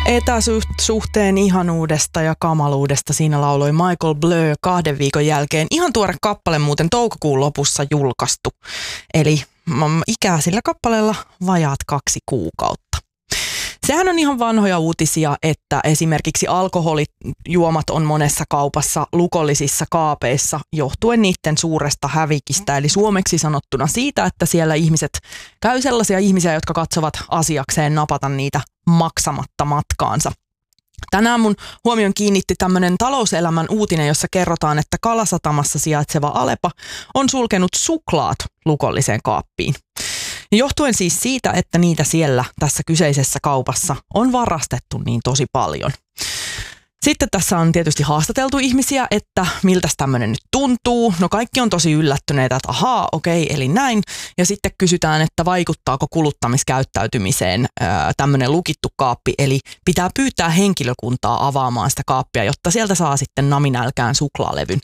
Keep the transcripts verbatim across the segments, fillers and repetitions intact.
Etäsuhteen ihanuudesta ja kamaluudesta siinä lauloi Michael Bleu kahden viikon jälkeen. Ihan tuore kappale muuten toukokuun lopussa julkaistu. Eli ikää sillä kappaleella vajaat kaksi kuukautta. Sehän on ihan vanhoja uutisia, että esimerkiksi alkoholijuomat on monessa kaupassa lukollisissa kaapeissa johtuen niiden suuresta hävikistä. Eli suomeksi sanottuna siitä, että siellä ihmiset käy sellaisia ihmisiä, jotka katsovat asiakseen napata niitä maksamatta matkaansa. Tänään mun huomion kiinnitti tämmöinen talouselämän uutinen, jossa kerrotaan, että Kalasatamassa sijaitseva Alepa on sulkenut suklaat lukolliseen kaappiin. Johtuen siis siitä, että niitä siellä tässä kyseisessä kaupassa on varastettu niin tosi paljon. Sitten tässä on tietysti haastateltu ihmisiä, että miltä tämmöinen nyt tuntuu. No kaikki on tosi yllättyneitä, että ahaa, okei, eli näin. Ja sitten kysytään, että vaikuttaako kuluttamiskäyttäytymiseen ää, tämmöinen lukittu kaappi. Eli pitää pyytää henkilökuntaa avaamaan sitä kaappia, jotta sieltä saa sitten naminälkään suklaalevyn.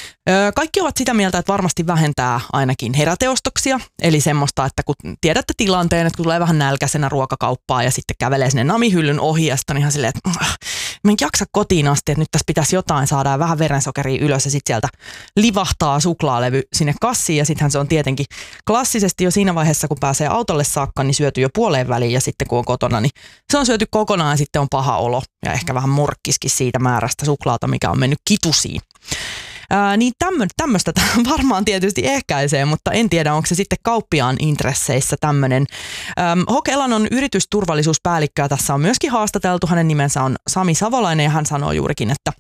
Kaikki ovat sitä mieltä, että varmasti vähentää ainakin heräteostoksia, eli semmoista, että kun tiedätte tilanteen, että kun tulee vähän nälkäisenä ruokakauppaa ja sitten kävelee sinne namihyllyn ohi ja sitten on ihan silleen, että mä en jaksa kotiin asti, että nyt tässä pitäisi jotain saada ja vähän verensokeria ylös ja sitten sieltä livahtaa suklaalevy sinne kassiin ja sittenhän se on tietenkin klassisesti jo siinä vaiheessa, kun pääsee autolle saakka, niin syöty jo puoleen väliin ja sitten kun on kotona, niin se on syöty kokonaan ja sitten on paha olo ja ehkä vähän morkkiskin siitä määrästä suklaata, mikä on mennyt kitusiin. Ää, niin tämmöistä varmaan tietysti ehkäisee, mutta en tiedä, onko se sitten kauppiaan intresseissä tämmöinen. H K Elannon yritysturvallisuuspäällikköä tässä on myöskin haastateltu. Hänen nimensä on Sami Savolainen ja hän sanoo juurikin, että,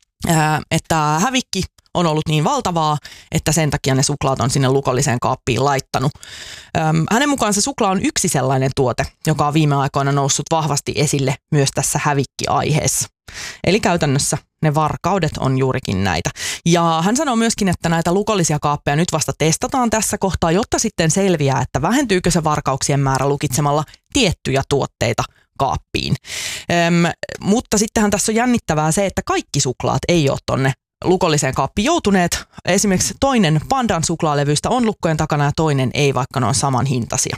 ää, että hävikki on ollut niin valtavaa, että sen takia ne suklaat on sinne lukolliseen kaappiin laittanut. Öm, hänen mukaan se suklaa on yksi sellainen tuote, joka on viime aikoina noussut vahvasti esille myös tässä hävikkiaiheessa. Eli käytännössä ne varkaudet on juurikin näitä. Ja hän sanoo myöskin, että näitä lukollisia kaappeja nyt vasta testataan tässä kohtaa, jotta sitten selviää, että vähentyykö se varkauksien määrä lukitsemalla tiettyjä tuotteita kaappiin. Öm, mutta sittenhän tässä on jännittävää se, että kaikki suklaat ei ole tonne lukolliseen kaappiin joutuneet. Esimerkiksi toinen Pandan suklaalevyistä on lukkojen takana ja toinen ei, vaikka ne on saman hintaisia.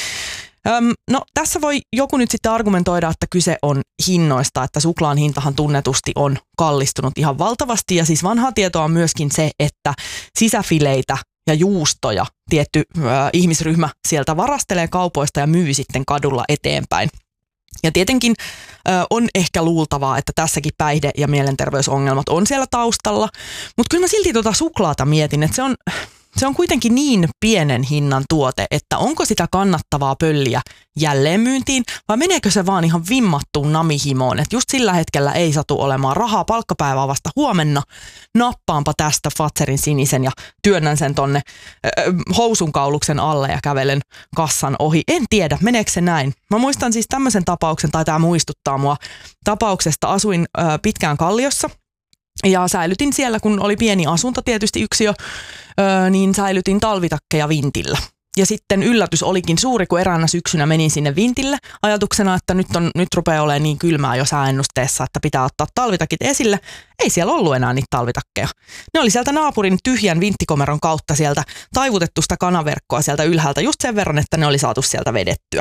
Öm, no tässä voi joku nyt sitten argumentoida, että kyse on hinnoista, että suklaan hintahan tunnetusti on kallistunut ihan valtavasti ja siis vanhaa tietoa on myöskin se, että sisäfileitä ja juustoja tietty ö, ihmisryhmä sieltä varastelee kaupoista ja myy sitten kadulla eteenpäin. Ja tietenkin ö, on ehkä luultavaa, että tässäkin päihde- ja mielenterveysongelmat on siellä taustalla, mutta kyllä mä silti tuota suklaata mietin, että se on... Se on kuitenkin niin pienen hinnan tuote, että onko sitä kannattavaa pölliä jälleenmyyntiin vai meneekö se vaan ihan vimmattuun namihimoon, että just sillä hetkellä ei satu olemaan rahaa palkkapäivää vasta huomenna, nappaanpa tästä Fatserin sinisen ja työnnän sen tonne äh, housunkauluksen alle ja kävelen kassan ohi. En tiedä, meneekö se näin. Mä muistan siis tämmöisen tapauksen, tai tämä muistuttaa mua tapauksesta, asuin äh, pitkään Kalliossa. Ja säilytin siellä, kun oli pieni asunto tietysti yksiö, öö, niin säilytin talvitakkeja vintillä. Ja sitten yllätys olikin suuri, kun eräänä syksynä menin sinne vintille ajatuksena, että nyt, on, nyt rupeaa olemaan niin kylmää jo sääennusteessa, että pitää ottaa talvitakit esille. Ei siellä ollut enää niitä talvitakkeja. Ne oli sieltä naapurin tyhjän vinttikomeron kautta sieltä taivutettu sitä kanaverkkoa sieltä ylhäältä just sen verran, että ne oli saatu sieltä vedettyä.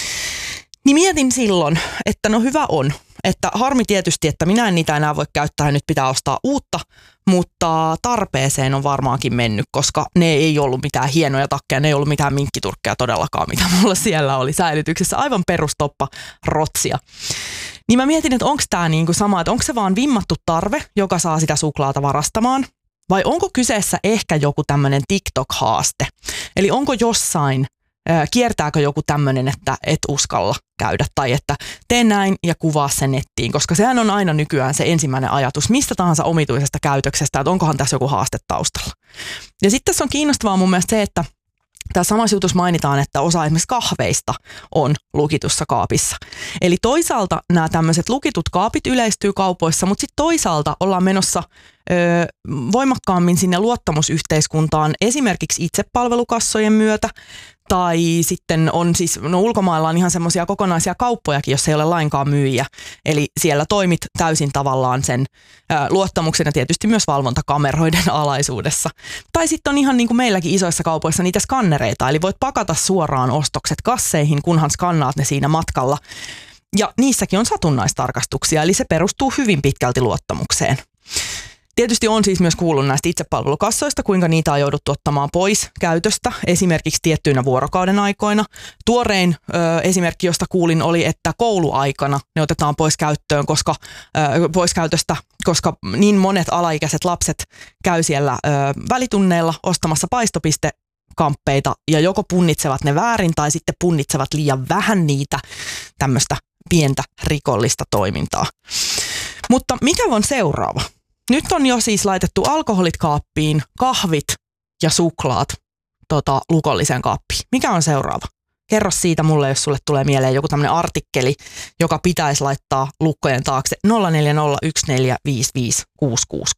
Niin mietin silloin, että no hyvä on, että harmi tietysti, että minä en niitä enää voi käyttää ja nyt pitää ostaa uutta, mutta tarpeeseen on varmaankin mennyt, koska ne ei ollut mitään hienoja takkeja, ne ei ollut mitään minkkiturkkeja todellakaan, mitä mulla siellä oli säilytyksessä, aivan perustoppa rotsia. Niin mä mietin, että onko tämä niinku sama, että onko se vaan vimmattu tarve, joka saa sitä suklaata varastamaan, vai onko kyseessä ehkä joku tämmöinen TikTok-haaste, eli onko jossain kiertääkö joku tämmöinen, että et uskalla käydä tai että tee näin ja kuvaa sen nettiin, koska sehän on aina nykyään se ensimmäinen ajatus mistä tahansa omituisesta käytöksestä, että onkohan tässä joku haaste taustalla. Ja sitten tässä on kiinnostavaa mun mielestä se, että tässä samassa jutussa mainitaan, että osa esimerkiksi kahveista on lukitussa kaapissa. Eli toisaalta nämä tämmöiset lukitut kaapit yleistyy kaupoissa, mutta sitten toisaalta ollaan menossa ö, voimakkaammin sinne luottamusyhteiskuntaan esimerkiksi itsepalvelukassojen myötä. Tai sitten on siis, no ulkomailla on ihan semmoisia kokonaisia kauppojakin, jos ei ole lainkaan myyjiä. Eli siellä toimit täysin tavallaan sen ä, luottamuksen ja tietysti myös valvontakameroiden alaisuudessa. Tai sitten on ihan niin kuin meilläkin isoissa kaupoissa niitä skannereita, eli voit pakata suoraan ostokset kasseihin, kunhan skannaat ne siinä matkalla. Ja niissäkin on satunnaistarkastuksia, eli se perustuu hyvin pitkälti luottamukseen. Tietysti on siis myös kuullut näistä itsepalvelukassoista, kuinka niitä on jouduttu ottamaan pois käytöstä, esimerkiksi tiettyinä vuorokauden aikoina. Tuorein ö, esimerkki, josta kuulin, oli, että kouluaikana ne otetaan pois käyttöön, koska, ö, pois käytöstä, koska niin monet alaikäiset lapset käy siellä ö, välitunneilla ostamassa paistopistekamppeita ja joko punnitsevat ne väärin tai sitten punnitsevat liian vähän niitä tämmöistä pientä rikollista toimintaa. Mutta mikä on seuraava? Nyt on jo siis laitettu alkoholit kaappiin, kahvit ja suklaat tota, lukolliseen kaappiin. Mikä on seuraava? Kerro siitä mulle, jos sulle tulee mieleen joku tämmöinen artikkeli, joka pitäisi laittaa lukkojen taakse nolla neljä nolla yksi neljä viisi viisi kuusi kuusi